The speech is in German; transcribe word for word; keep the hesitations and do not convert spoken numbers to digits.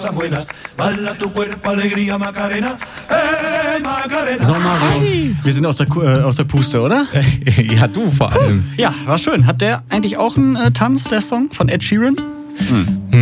So, Mario, wir sind aus der, äh, aus der Puste, oder? Ja, du vor allem. Ja, war schön. Hat der eigentlich auch einen äh, Tanz, der Song von Ed Sheeran? Hm.